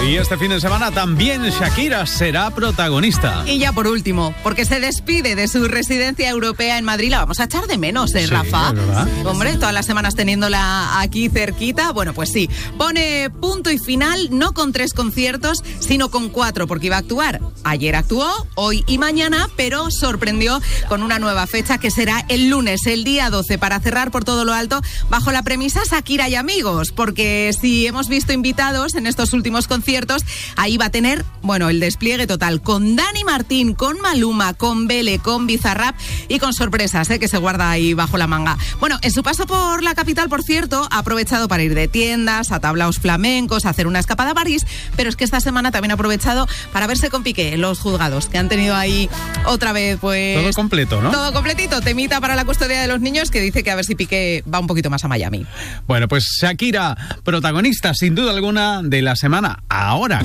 Y este fin de semana también Shakira será protagonista. Y ya por último, porque se despide de su residencia europea en Madrid, la vamos a echar de menos, Sí, Rafa. ¿verdad? Hombre, todas las semanas teniéndola aquí cerquita. Bueno, pues sí, pone punto y final, no con 3 conciertos, sino con 4, porque iba a actuar. Ayer actuó, hoy y mañana, pero sorprendió con una nueva fecha que será el lunes, el día 12, para cerrar por todo lo alto, bajo la premisa Shakira y amigos, porque si hemos visto invitados en estos últimos conciertos, ahí va a tener, bueno, el despliegue total, con Dani Martín, con Maluma, con Bele, con Bizarrap y con sorpresas, que se guarda ahí bajo la manga. Bueno, en su paso por la capital, por cierto, ha aprovechado para ir de tiendas, a tablaos flamencos, a hacer una escapada a París, pero es que esta semana también ha aprovechado para verse con Piqué en los juzgados, que han tenido ahí otra vez, pues... Todo completo, ¿no? Todo completito, temita para la custodia de los niños, que dice que a ver si Piqué va un poquito más a Miami. Bueno, pues Shakira, protagonista sin duda alguna de la semana ahora.